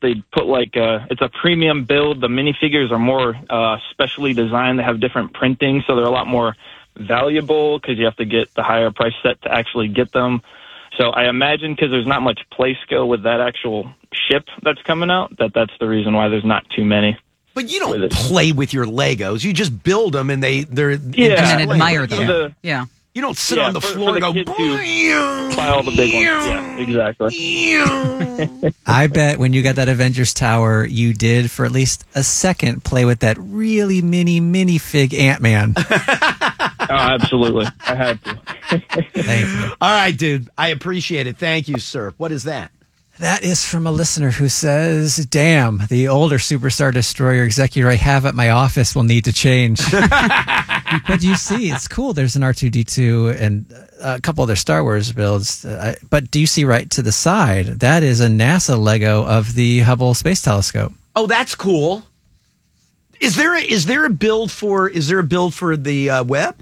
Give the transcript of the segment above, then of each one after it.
They put it's a premium build. The minifigures are more specially designed. They have different printing, so they're a lot more valuable because you have to get the higher price set to actually get them. So I imagine because there's not much play skill with that actual ship that's coming out, that's the reason why there's not too many. But you don't play with your Legos. You just build them, and they're and then admire them. Yeah. You don't sit on the floor and go, play all the big ones. Yeah, exactly. I bet when you got that Avengers Tower, you did for at least a second play with that really minifig Ant-Man. Oh, absolutely. I had to. Thank you. All right, dude. I appreciate it. Thank you, sir. What is that? That is from a listener who says, damn, the older Superstar Destroyer executive I have at my office will need to change. But you see, it's cool. There's an R2-D2 and a couple other Star Wars builds. But do you see right to the side? That is a NASA Lego of the Hubble Space Telescope. Oh, that's cool. Is there a build for the Webb?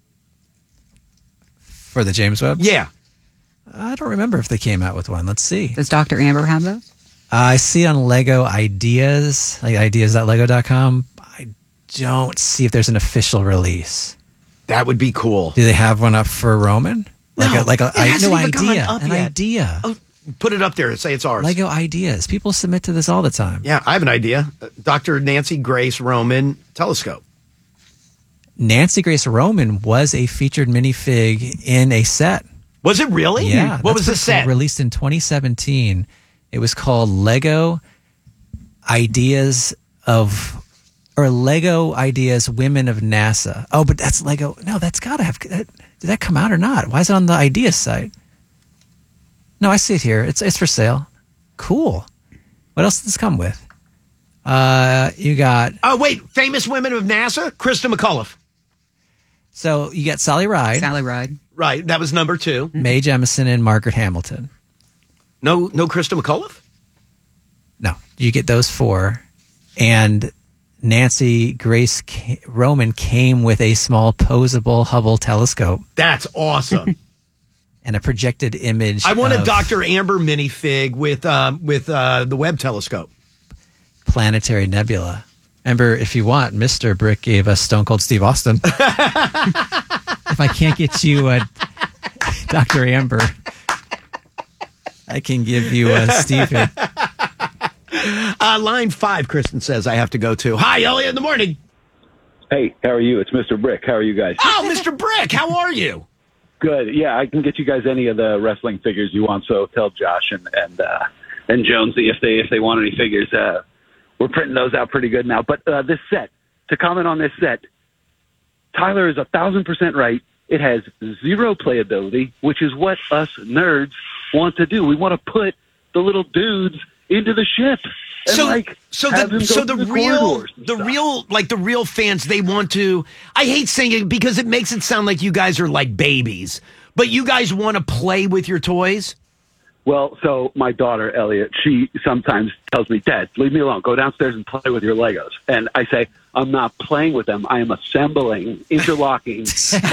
For the James Webb? Yeah. I don't remember if they came out with one. Let's see. Does Dr. Amber have those? I see on Lego Ideas, like ideas.lego.com. I don't see if there's an official release. That would be cool. Do they have one up for Roman? No, idea. Oh, put it up there and say it's ours. Lego Ideas. People submit to this all the time. Yeah, I have an idea. Dr. Nancy Grace Roman telescope. Nancy Grace Roman was a featured minifig in a set. Was it really? Yeah. What was the set? Released in 2017. It was called Lego Ideas Women of NASA. Oh, but that's Lego. No, that's got to have. Did that come out or not? Why is it on the Ideas site? No, I see it here. It's for sale. Cool. What else does this come with? You got. Oh, wait. Famous Women of NASA? Krista McAuliffe. So you got Sally Ride. Right. That was number 2. Mae Jemison and Margaret Hamilton. No Krista McAuliffe? No. You get those 4. And Nancy Grace Roman came with a small posable Hubble telescope. That's awesome. And a projected image. I want a Dr. Amber minifig with the Webb telescope. Planetary Nebula. Remember, if you want, Mr. Brick gave us Stone Cold Steve Austin. If I can't get you a Dr. Amber, I can give you a Stephen. Line 5, Kristen says I have to go to. Hi, Elliot in the morning. Hey, how are you? It's Mr. Brick. How are you guys? Oh, Mr. Brick, how are you? Good. Yeah, I can get you guys any of the wrestling figures you want. So tell Josh and Jonesy if they want any figures. We're printing those out pretty good now. But this set, to comment on this set, Tyler is 1,000% right. It has 0 playability, which is what us nerds want to do. We want to put the little dudes into the ship. And the real fans, they want to. I hate saying it because it makes it sound like you guys are like babies, but you guys want to play with your toys. Well, so my daughter, Elliot, she sometimes tells me, Dad, leave me alone. Go downstairs and play with your Legos. And I say, I'm not playing with them. I am assembling, interlocking.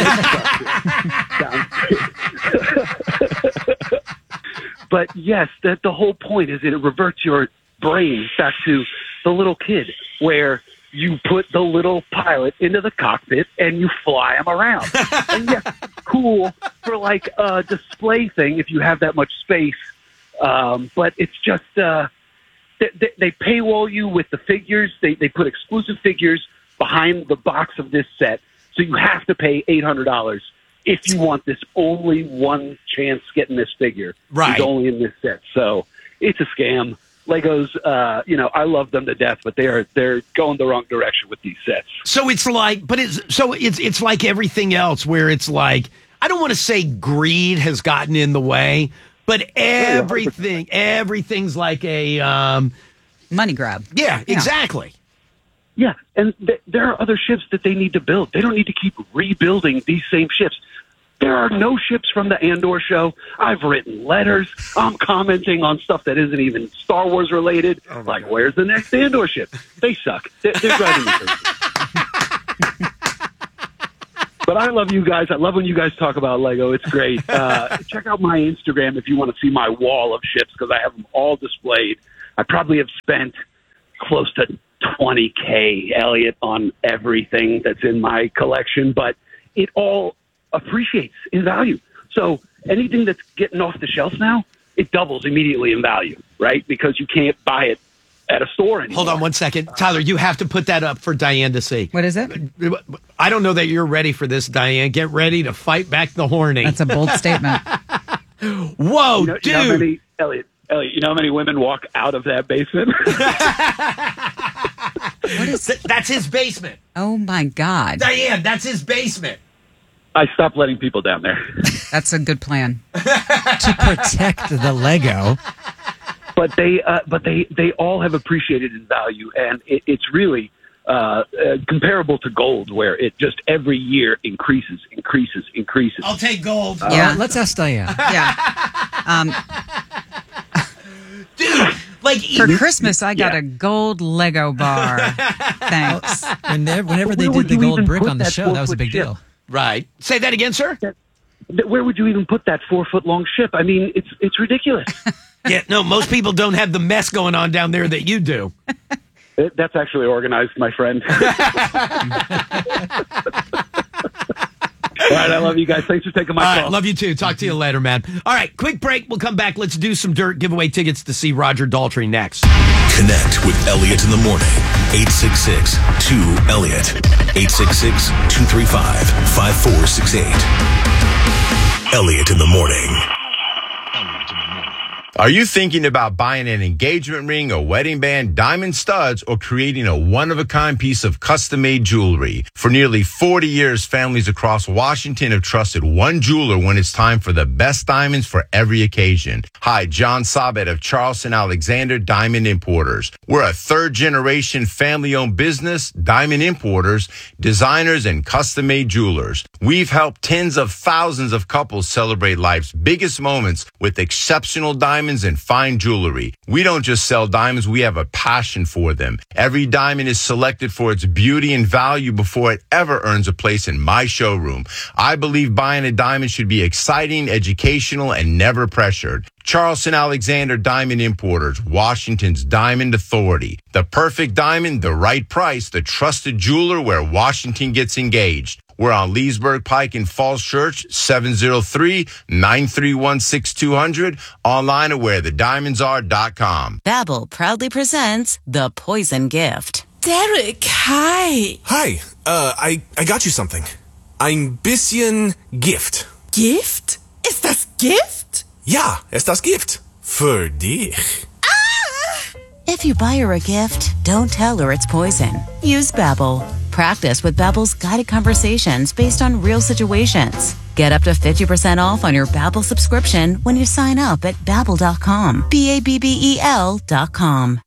But yes, that the whole point is that it reverts your brain back to the little kid where you put the little pilot into the cockpit and you fly him around. And yes, cool for like a display thing if you have that much space. But it's just, they paywall you with the figures. They put exclusive figures behind the box of this set. So you have to pay $800 if you want this only one chance getting this figure. Right. It's only in this set. So it's a scam. Legos, I love them to death, but they're going the wrong direction with these sets. So it's like, it's like everything else, where it's like, I don't want to say greed has gotten in the way, but everything's like a money grab. Yeah, exactly. Yeah, and there are other ships that they need to build. They don't need to keep rebuilding these same ships. There are no ships from the Andor show. I've written letters. I'm commenting on stuff that isn't even Star Wars related. Like, where's the next Andor ship? They suck. They're driving me crazy. But I love you guys. I love when you guys talk about Lego. It's great. Check out my Instagram if you want to see my wall of ships, because I have them all displayed. I probably have spent close to $20K, Elliot, on everything that's in my collection, but it all appreciates in value. So anything that's getting off the shelf now, it doubles immediately in value, right? Because you can't buy it at a store anymore. Hold on one second. Tyler, you have to put that up for Diane to see. What is it? I don't know that you're ready for this, Diane. Get ready to fight back the horny. That's a bold statement. Whoa, dude. You know how many, Elliot, you know how many women walk out of that basement? That's his basement. Oh, my God. Diane, that's his basement. I stopped letting people down there. That's a good plan. To protect the Lego. But they all have appreciated in value, and it's really comparable to gold, where it just every year increases. I'll take gold. Yeah. Let's ask Diane. Yeah. Dude, like For Christmas, I got a gold Lego bar. Thanks. Whenever they Where did would the you gold even brick put on the that show, that was a 4-foot big ship? deal. Right. Say that again, sir? Where would you even put that 4-foot-long ship? I mean, it's ridiculous. Yeah, no, most people don't have the mess going on down there that you do. That's actually organized, my friend. All right, I love you guys. Thanks for taking my All call. right, love you too. Talk to you later, man. All right, quick break. We'll come back. Let's do some dirt. Give away tickets to see Roger Daltrey next. Connect with Elliot in the morning. 866-2-ELLIOT. 866-235-5468. Elliot in the morning. Are you thinking about buying an engagement ring, a wedding band, diamond studs, or creating a one-of-a-kind piece of custom-made jewelry? For nearly 40 years, families across Washington have trusted one jeweler when it's time for the best diamonds for every occasion. Hi, John Sabet of Charleston Alexander Diamond Importers. We're a third-generation family-owned business, diamond importers, designers, and custom-made jewelers. We've helped tens of thousands of couples celebrate life's biggest moments with exceptional diamonds and fine jewelry. We don't just sell diamonds, we have a passion for them. Every diamond is selected for its beauty and value before it ever earns a place in my showroom. I believe buying a diamond should be exciting, educational, and never pressured. Charleston Alexander Diamond Importers, Washington's Diamond Authority. The perfect diamond, the right price, the trusted jeweler where Washington gets engaged. We're on Leesburg Pike in Falls Church, 703-931-6200. Online at wherethediamondsare.com. Babbel proudly presents The Poison Gift. Derek, hi. Hi, I got you something. Ein bisschen Gift. Gift? Ist das Gift? Ja, ist das Gift. Für dich. If you buy her a gift, don't tell her it's poison. Use Babbel. Practice with Babbel's guided conversations based on real situations. Get up to 50% off on your Babbel subscription when you sign up at Babbel.com. Babbel.com.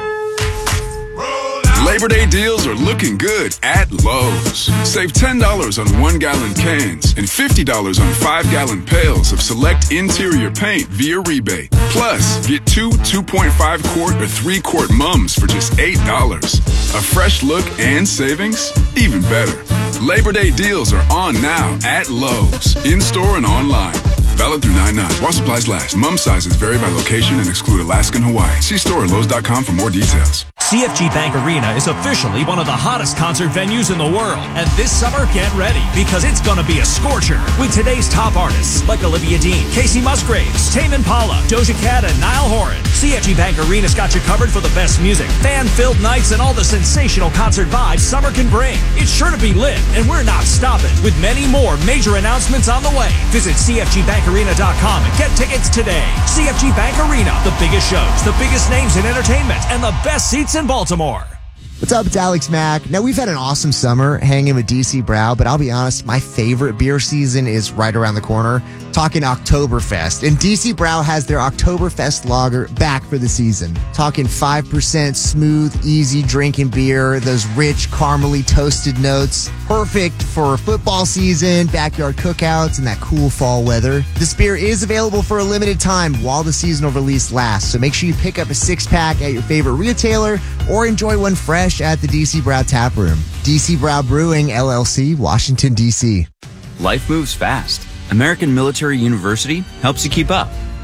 Labor Day deals are looking good at Lowe's. Save $10 on 1-gallon cans and $50 on 5-gallon pails of select interior paint via rebate. Plus, get 2 2.5-quart or 3-quart mums for just $8. A fresh look and savings? Even better. Labor Day deals are on now at Lowe's, in-store and online. Valid through 9/9. While supplies last. Mum sizes vary by location and exclude Alaska and Hawaii. See store at Lowe's.com for more details. CFG Bank Arena is officially one of the hottest concert venues in the world. And this summer, get ready, because it's going to be a scorcher. With today's top artists like Olivia Dean, Casey Musgraves, Tame Impala, Doja Cat, and Niall Horan. CFG Bank Arena's got you covered for the best music, fan-filled nights, and all the sensational concert vibes summer can bring. It's sure to be lit, and we're not stopping, with many more major announcements on the way. Visit CFGBankArena.com and get tickets today. CFG Bank Arena, the biggest shows, the biggest names in entertainment, and the best seats in Baltimore. What's up? It's Alex Mack. Now, we've had an awesome summer hanging with DC Brau, but I'll be honest, my favorite beer season is right around the corner. Talking Oktoberfest. And DC Brau has their Oktoberfest lager back for the season. Talking 5% smooth, easy drinking beer, those rich, caramely toasted notes. Perfect for football season, backyard cookouts, and that cool fall weather. This beer is available for a limited time while the seasonal release lasts, so make sure you pick up a 6-pack at your favorite retailer or enjoy one fresh at the DC Brau Tap Room. DC Brau Brewing, LLC, Washington, D.C. Life moves fast. American Military University helps you keep up.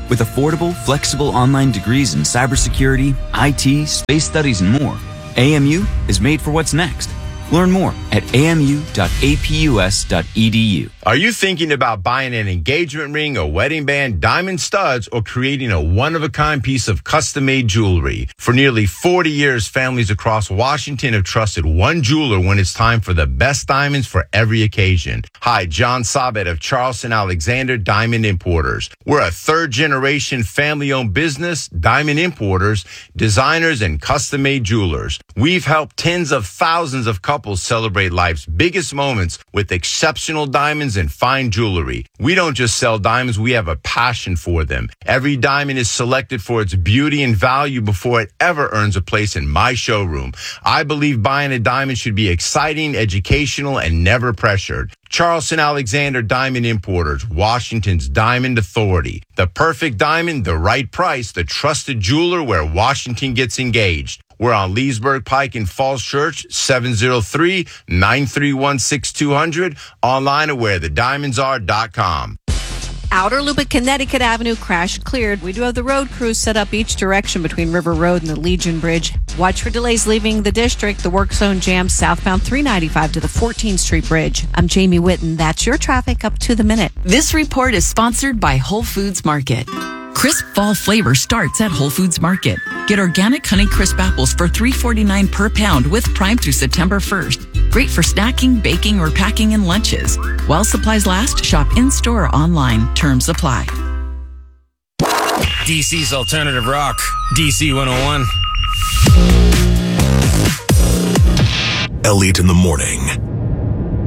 With affordable, flexible online degrees in cybersecurity, IT, space studies, and more, AMU is made for what's next. Learn more at amu.apus.edu. Are you thinking about buying an engagement ring, a wedding band, diamond studs, or creating a one-of-a-kind piece of custom-made jewelry? For nearly 40 years, families across Washington have trusted one jeweler when it's time for the best diamonds for every occasion. Hi, John Sabet of Charleston Alexander Diamond Importers. We're a third-generation family-owned business, diamond importers, designers, and custom-made jewelers. We've helped tens of thousands of couples celebrate life's biggest moments with exceptional diamonds and fine jewelry. We don't just sell diamonds, we have a passion for them. Every diamond is selected for its beauty and value before it ever earns a place in my showroom. I believe buying a diamond should be exciting, educational, and never pressured. Charleston Alexander Diamond Importers, Washington's Diamond Authority. The perfect diamond, the right price, the trusted jeweler where Washington gets engaged. We're on Leesburg Pike in Falls Church, 703-931-6200. Online at wherethediamondsare.com. Outer Lubbock, Connecticut Avenue crash cleared. We do have the road crews set up each direction between River Road and the Legion Bridge. Watch for delays leaving the district. The work zone jams southbound 395 to the 14th Street Bridge. I'm Jamie Whitten. That's your traffic up to the minute. This report is sponsored by Whole Foods Market. Crisp fall flavor starts at Whole Foods Market. Get organic Honeycrisp apples for $3.49 per pound with Prime through September 1st. Great for snacking, baking, or packing in lunches. While supplies last, shop in-store or online. Terms apply. DC's Alternative Rock, DC 101. Elliot in the morning.